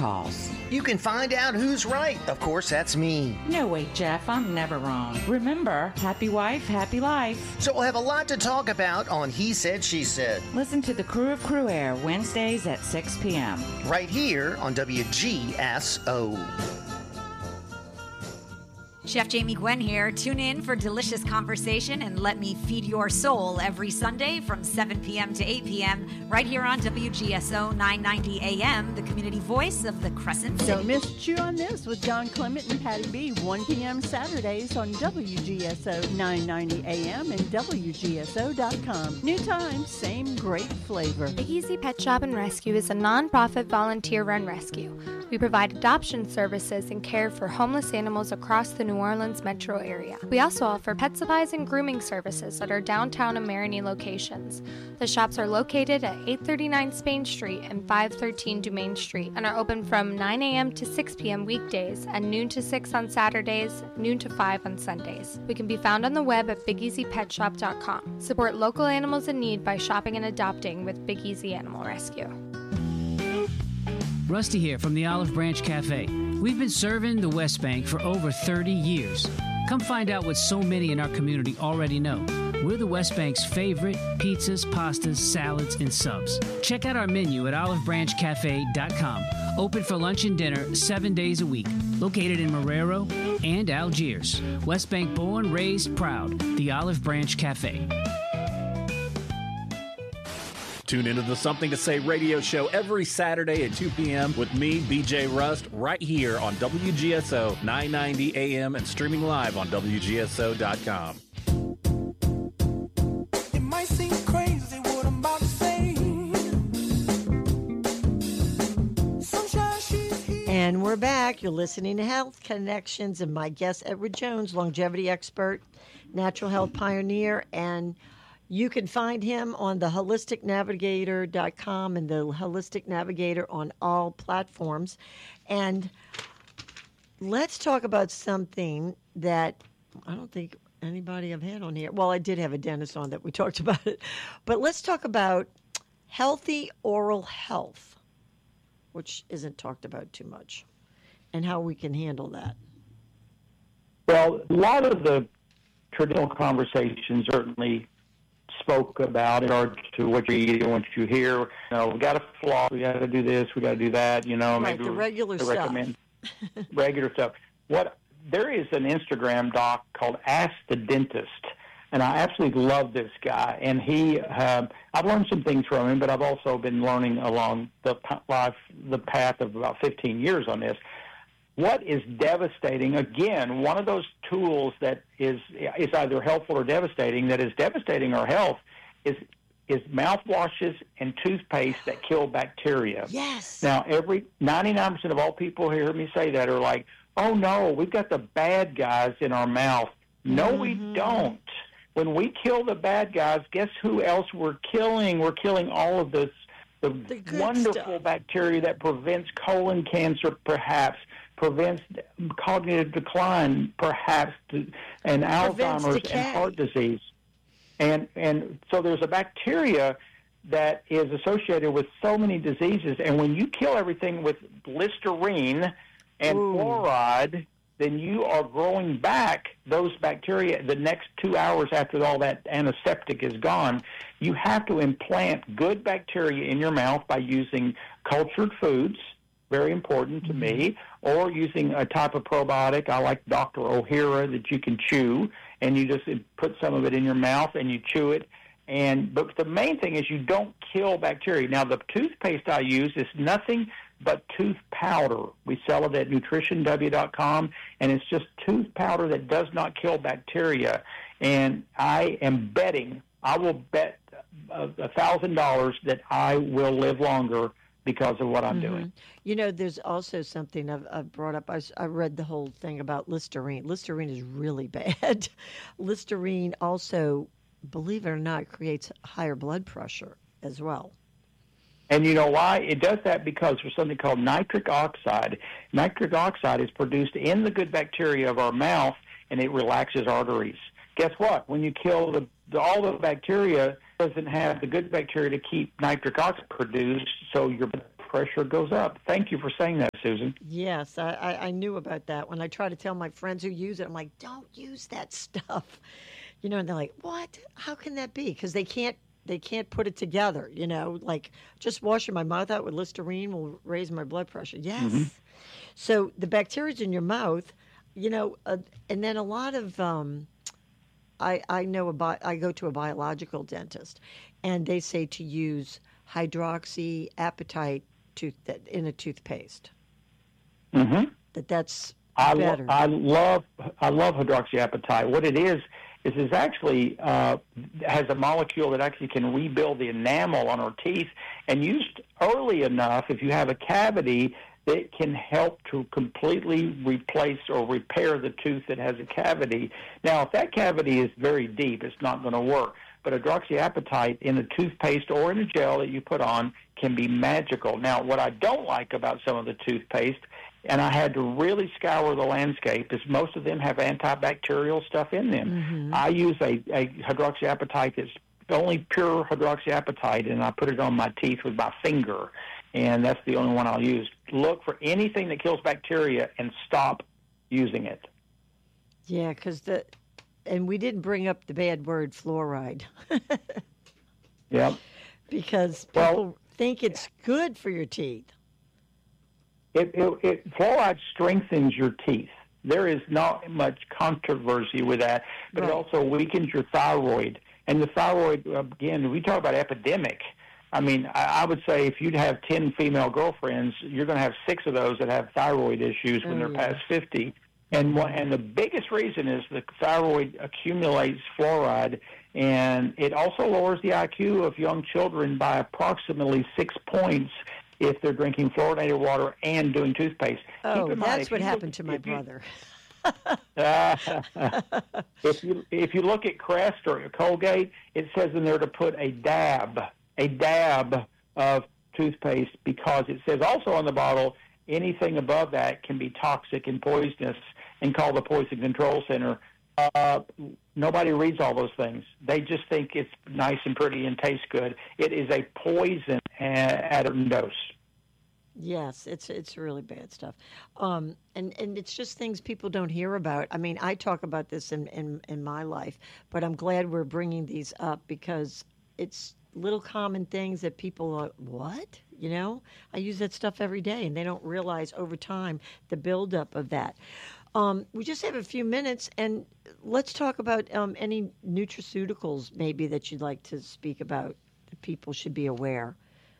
calls. You can find out who's right. Of course, that's me. No, wait, Jeff, I'm never wrong. Remember, happy wife, happy life. So we'll have a lot to talk about on He Said, She Said. Listen to the Crew of Crew Air Wednesdays at 6 p.m. Right here on WGSO. Chef Jamie Gwen here. Tune in for delicious conversation and let me feed your soul every Sunday from 7 p.m. to 8 p.m. right here on WGSO 990 AM, the community voice of the Crescent City. Don't miss Chew on This with John Clement and Patty B, 1 p.m. Saturdays on WGSO 990 AM and WGSO.com. New time, same great flavor. Big Easy Pet Shop and Rescue is a non-profit volunteer-run rescue. We provide adoption services and care for homeless animals across the New Orleans metro area. We also offer pet supplies and grooming services at our downtown and Marigny locations. The shops are located at 839 Spain Street and 513 Dumaine Street and are open from 9 a.m. to 6 p.m. weekdays and noon to 6 on Saturdays, noon to 5 on Sundays. We can be found on the web at BigEasyPetShop.com. Support local animals in need by shopping and adopting with Big Easy Animal Rescue. Rusty here from the Olive Branch Cafe. We've been serving the West Bank for over 30 years. Come find out what so many in our community already know. We're the West Bank's favorite pizzas, pastas, salads, and subs. Check out our menu at olivebranchcafe.com. Open for lunch and dinner 7 days a week. Located in Marrero and Algiers. West Bank born, raised, proud. The Olive Branch Cafe. Tune into the Something to Say radio show every Saturday at 2 p.m. with me, BJ Rust, right here on WGSO 990 AM and streaming live on WGSO.com. It might seem crazy what I'm about to say. And we're back. You're listening to Health Connections, and my guest, Edward Jones, longevity expert, natural health pioneer, and you can find him on the holisticnavigator.com and the Holistic Navigator on all platforms. And let's talk about something that I don't think anybody I've had on here. Well, I did have a dentist on that we talked about it. But let's talk about healthy oral health, which isn't talked about too much, and how we can handle that. Well, a lot of the traditional conversations certainly spoke about in regard to what you eat and what you hear. You know, we got to floss, we got to do this, we got to do that. You know, right, maybe the regular stuff. Recommend regular stuff. There is an Instagram doc called Ask the Dentist, and I absolutely love this guy. And I've learned some things from him, but I've also been learning along the path of about 15 years on this. What is devastating, again, one of those tools that is either helpful or devastating, that is devastating our health, is mouthwashes and toothpaste that kill bacteria. Yes. Now, 99% of all who hear me say that are like, oh, no, we've got the bad guys in our mouth. No, we don't. When we kill the bad guys, guess who else we're killing? We're killing all of the wonderful stuff. Bacteria that prevents colon cancer, perhaps, prevents cognitive decline, perhaps, and Alzheimer's and heart disease. And so there's a bacteria that is associated with so many diseases. And when you kill everything with Listerine and fluoride, then you are growing back those bacteria the next 2 hours after all that antiseptic is gone. You have to implant good bacteria in your mouth by using cultured foods, very important to me, or using a type of probiotic. I like Dr. O'Hara that you can chew, and you just put some of it in your mouth and you chew it. But the main thing is you don't kill bacteria. Now, the toothpaste I use is nothing but tooth powder. We sell it at nutritionw.com, and it's just tooth powder that does not kill bacteria. And I will bet $1,000 that I will live longer because of what I'm doing. You know, there's also something I've brought up. I read the whole thing about Listerine. Listerine is really bad. Listerine also, believe it or not, creates higher blood pressure as well. And you know why? It does that because there's something called nitric oxide. Nitric oxide is produced in the good bacteria of our mouth, and it relaxes arteries. Guess what? When you kill all the bacteria, doesn't have the good bacteria to keep nitric oxide produced, so your blood pressure goes up. Thank you for saying that, Susan. Yes, I knew about that. When I try to tell my friends who use it, I'm like, don't use that stuff. You know, and they're like, what? How can that be? Because they can't put it together, you know, like just washing my mouth out with Listerine will raise my blood pressure. Yes. Mm-hmm. So the bacteria's in your mouth, you know, and then a lot of, I go to a biological dentist, and they say to use hydroxyapatite in a toothpaste. Mm-hmm. That's better. I love hydroxyapatite. What it is actually has a molecule that actually can rebuild the enamel on our teeth, and used early enough, if you have a cavity, it can help to completely replace or repair the tooth that has a cavity. Now, if that cavity is very deep, it's not going to work. But hydroxyapatite in a toothpaste or in a gel that you put on can be magical. Now, what I don't like about some of the toothpaste, and I had to really scour the landscape, is most of them have antibacterial stuff in them. Mm-hmm. I use a hydroxyapatite that's only pure hydroxyapatite, and I put it on my teeth with my finger, and that's the only one I'll use. Look for anything that kills bacteria and stop using it. Yeah, because and we didn't bring up the bad word fluoride. Yep. Because people think it's good for your teeth. Fluoride strengthens your teeth. There is not much controversy with that, but It also weakens your thyroid. And the thyroid, again, we talk about epidemic. I mean, I would say if you'd have 10 female girlfriends, you're going to have 6 of those that have thyroid issues when they're past 50. And the biggest reason is the thyroid accumulates fluoride, and it also lowers the IQ of young children by approximately 6 points if they're drinking fluoridated water and doing toothpaste. Oh, that's what happened to my brother. If you look at Crest or Colgate, it says in there to put a dab of toothpaste, because it says also on the bottle anything above that can be toxic and poisonous, and call the Poison Control Center. Nobody reads all those things. They just think it's nice and pretty and tastes good. It is a poison at a dose. Yes, it's really bad stuff. And it's just things people don't hear about. I mean, I talk about this in my life, but I'm glad we're bringing these up, because it's little common things that people are, what? You know, I use that stuff every day, and they don't realize over time the buildup of that. We just have a few minutes, and let's talk about any nutraceuticals maybe that you'd like to speak about that people should be aware.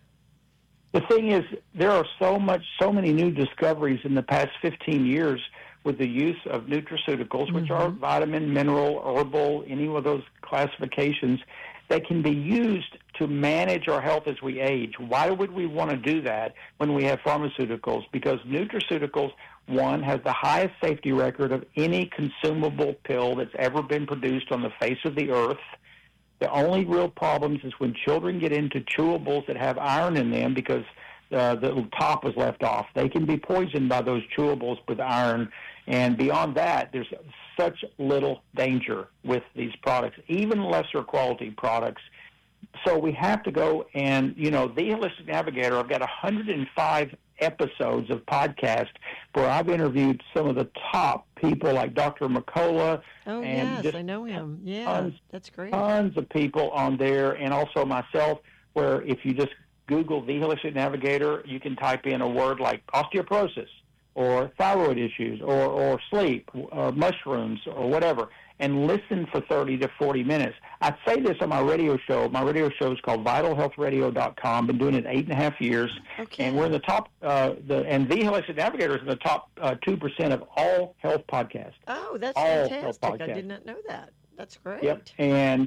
The thing is, there are so many new discoveries in the past 15 years with the use of nutraceuticals, which are vitamin, mineral, herbal, any of those classifications, that can be used to manage our health as we age. Why would we want to do that when we have pharmaceuticals? Because nutraceuticals, one, has the highest safety record of any consumable pill that's ever been produced on the face of the earth. The only real problems is when children get into chewables that have iron in them, because the top was left off. They can be poisoned by those chewables with iron. And beyond that, there's such little danger with these products, even lesser quality products. So we have to go and, The Holistic Navigator, I've got 105 episodes of podcast where I've interviewed some of the top people like Dr. McCullough. Oh, and yes, I know him. Yeah, that's great. Tons of people on there, and also myself, where if you just Google The Holistic Navigator, you can type in a word like osteoporosis or thyroid issues or sleep or mushrooms or whatever, and listen for 30 to 40 minutes. I say this on my radio show. My radio show is called VitalHealthRadio.com. Been doing it 8.5 years. Okay. And we're in the top, and The Holistic Navigator is in the top 2% of all health podcasts. Oh, that's fantastic. I did not know that. That's great. Yep. And,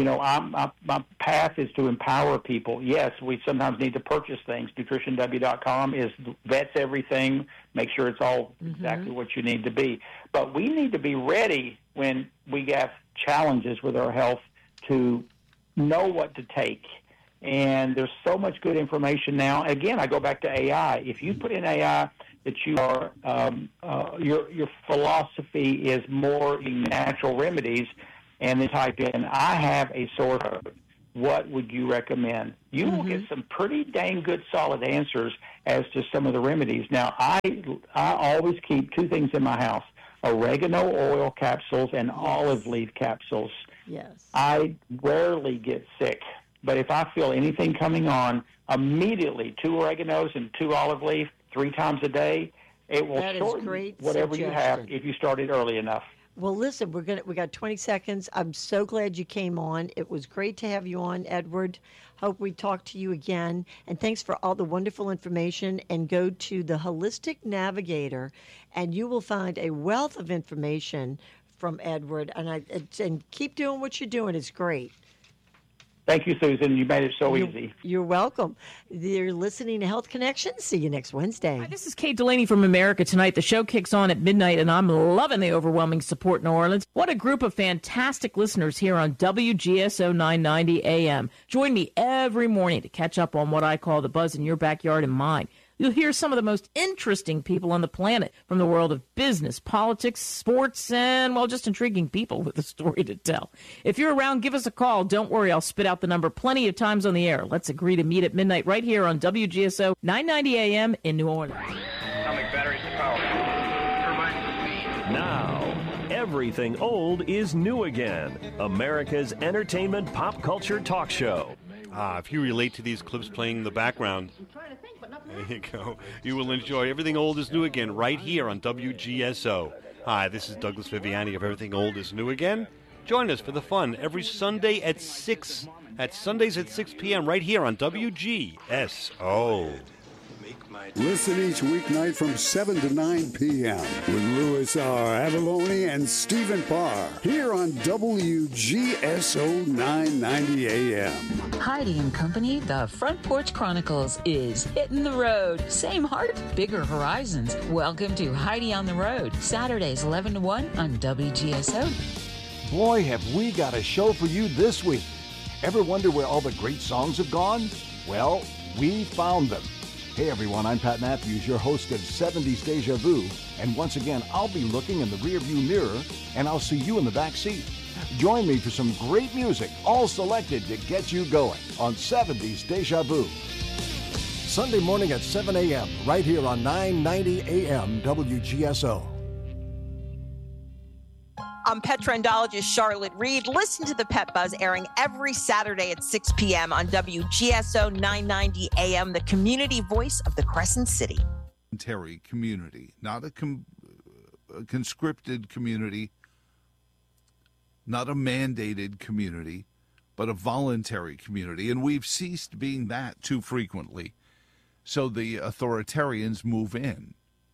my path is to empower people. Yes, we sometimes need to purchase things. NutritionW.com vets everything, make sure it's all exactly what you need to be. But we need to be ready when we have challenges with our health to know what to take. And there's so much good information now. Again, I go back to AI. If you put in AI that you are your philosophy is more in natural remedies, and then type in, I have a sore throat, what would you recommend? You will get some pretty dang good solid answers as to some of the remedies. Now, I always keep 2 things in my house: oregano oil capsules and olive leaf capsules. Yes. I rarely get sick, but if I feel anything coming on, immediately 2 oreganos and 2 olive leaf 3 times a day. It will shorten whatever you have if you started early enough. Well, listen, we got 20 seconds. I'm so glad you came on. It was great to have you on, Edward. Hope we talk to you again. And thanks for all the wonderful information. And go to the Holistic Navigator, and you will find a wealth of information from Edward. And keep doing what you're doing. It's great. Thank you, Susan. You made it so easy. You're welcome. You're listening to Health Connection. See you next Wednesday. Hi, this is Kate Delaney from America Tonight. The show kicks on at midnight, and I'm loving the overwhelming support in New Orleans. What a group of fantastic listeners here on WGSO 990 AM. Join me every morning to catch up on what I call the buzz in your backyard and mine. You'll hear some of the most interesting people on the planet from the world of business, politics, sports, and, well, just intriguing people with a story to tell. If you're around, give us a call. Don't worry, I'll spit out the number plenty of times on the air. Let's agree to meet at midnight right here on WGSO 990 AM in New Orleans. Atomic batteries to power. Now, everything old is new again. America's entertainment pop culture talk show. If you relate to these clips playing in the background, there you go. You will enjoy Everything Old is New Again right here on WGSO. Hi, this is Douglas Viviani of Everything Old is New Again. Join us for the fun every Sunday at 6. At Sundays at 6 p.m. right here on WGSO. Listen each weeknight from 7 to 9 p.m. with Louis R. Avalone and Stephen Parr here on WGSO 990 AM. Heidi and Company, the Front Porch Chronicles is hitting the road. Same heart, bigger horizons. Welcome to Heidi on the Road, Saturdays 11 to 1 on WGSO. Boy, have we got a show for you this week. Ever wonder where all the great songs have gone? Well, we found them. Hey everyone, I'm Pat Matthews, your host of 70s Deja Vu, and once again, I'll be looking in the rearview mirror, and I'll see you in the back seat. Join me for some great music, all selected to get you going on 70s Deja Vu. Sunday morning at 7 a.m., right here on 990 AM WGSO. I'm pet trendologist Charlotte Reed. Listen to the Pet Buzz airing every Saturday at 6 p.m. on WGSO 990 AM, the community voice of the Crescent City. Voluntary community, not a conscripted community, not a mandated community, but a voluntary community. And we've ceased being that too frequently. So the authoritarians move in.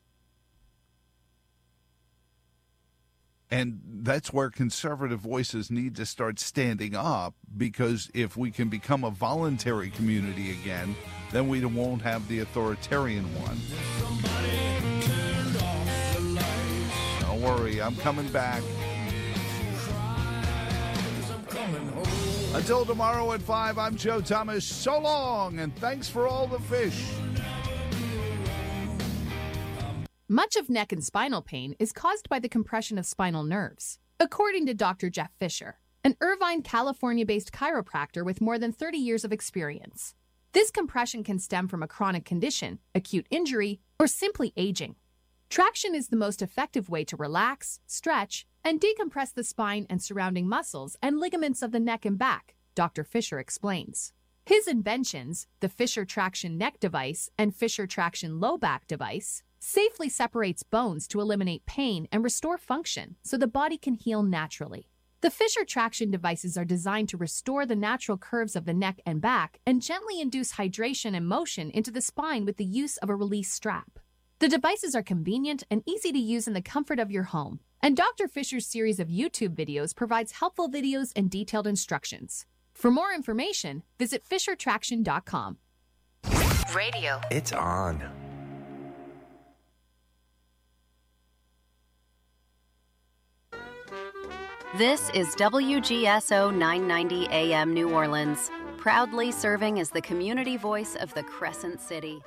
And that's where conservative voices need to start standing up, because if we can become a voluntary community again, then we won't have the authoritarian one. Don't worry, I'm coming back. Until tomorrow at 5, I'm Joe Thomas. So long, and thanks for all the fish. Much of neck and spinal pain is caused by the compression of spinal nerves, according to Dr. Jeff Fisher, an Irvine, California-based chiropractor with more than 30 years of experience. This compression can stem from a chronic condition, acute injury, or simply aging. Traction is the most effective way to relax, stretch, and decompress the spine and surrounding muscles and ligaments of the neck and back, Dr. Fisher explains. His inventions, the Fisher Traction Neck Device and Fisher Traction Low Back Device, safely separates bones to eliminate pain and restore function so the body can heal naturally. The Fisher Traction devices are designed to restore the natural curves of the neck and back and gently induce hydration and motion into the spine with the use of a release strap. The devices are convenient and easy to use in the comfort of your home, and Dr. Fisher's series of YouTube videos provides helpful videos and detailed instructions. For more information, visit FisherTraction.com. Radio. It's on. This is WGSO 990 AM New Orleans, proudly serving as the community voice of the Crescent City.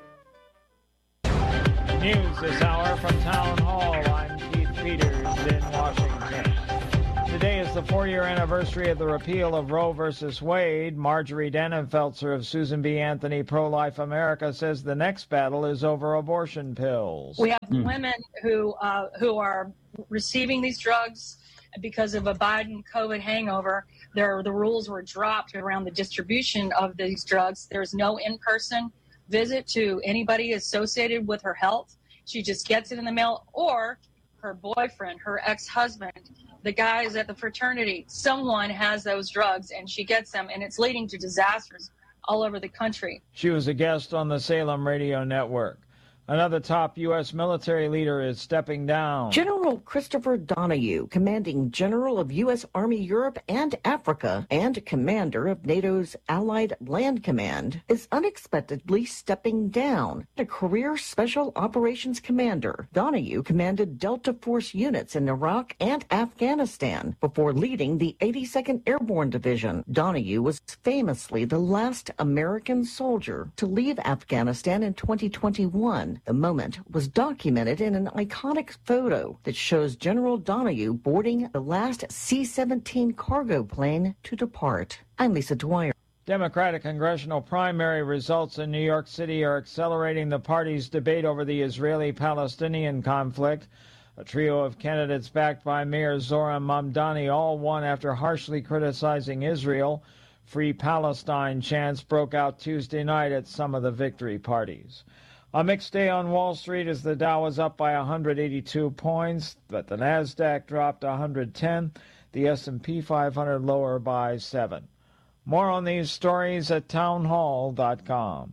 News this hour from Town Hall. I'm Keith Peters in Washington. Today is the the 4-year anniversary of the repeal of Roe versus Wade. Marjorie Dannenfelser of Susan B. Anthony Pro-Life America says the next battle is over abortion pills. We have women who are receiving these drugs because of a Biden COVID hangover. The rules were dropped around the distribution of these drugs. There's no in-person visit to anybody associated with her health. She just gets it in the mail, or her boyfriend, her ex-husband, the guys at the fraternity, someone has those drugs and she gets them, and it's leading to disasters all over the country. She was a guest on the Salem Radio Network. Another top U.S. military leader is stepping down. General Christopher Donahue, commanding general of U.S. Army Europe and Africa and commander of NATO's Allied Land Command, is unexpectedly stepping down. A career special operations commander, Donahue commanded Delta Force units in Iraq and Afghanistan before leading the 82nd Airborne Division. Donahue was famously the last American soldier to leave Afghanistan in 2021. The moment was documented in an iconic photo that shows General Donahue boarding the last C-17 cargo plane to depart. I'm Lisa Dwyer. Democratic congressional primary results in New York City are accelerating the party's debate over the Israeli-Palestinian conflict. A trio of candidates backed by Mayor Zohran Mamdani all won after harshly criticizing Israel. Free Palestine chants broke out Tuesday night at some of the victory parties. A mixed day on Wall Street as the Dow was up by 182 points, but the Nasdaq dropped 110, the S&P 500 lower by 7. More on these stories at townhall.com.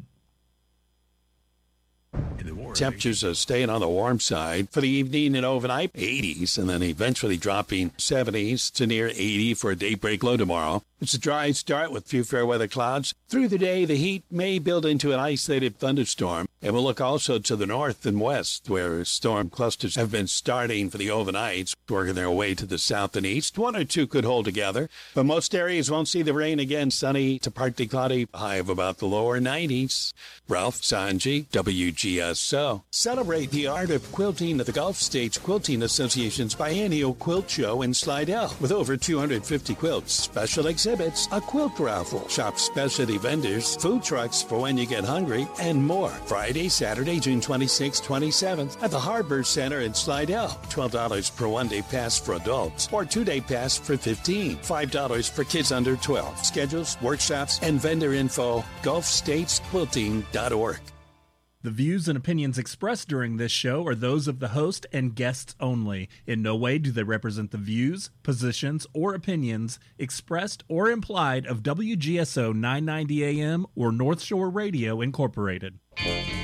Temperatures are staying on the warm side for the evening and overnight, 80s, and then eventually dropping 70s to near 80 for a daybreak low tomorrow. It's a dry start with few fair weather clouds. Through the day, the heat may build into an isolated thunderstorm, and we'll look also to the north and west, where storm clusters have been starting for the overnights, working their way to the south and east. One or two could hold together, but most areas won't see the rain again. Sunny to partly cloudy, high of about the lower 90s. Ralph Sanji, WGSO. Celebrate the art of quilting at the Gulf States Quilting Association's biennial quilt show in Slidell. With over 250 quilts, special exhibits, a quilt raffle, shop specialty vendors, food trucks for when you get hungry, and more. Friday, Saturday, June 26th, 27th at the Harbor Center in Slidell. $12 per one-day pass for adults or two-day pass for $15. $5 for kids under 12. Schedules, workshops, and vendor info, GulfStatesQuilting.org. The views and opinions expressed during this show are those of the host and guests only. In no way do they represent the views, positions, or opinions expressed or implied of WGSO 990 AM or North Shore Radio Incorporated.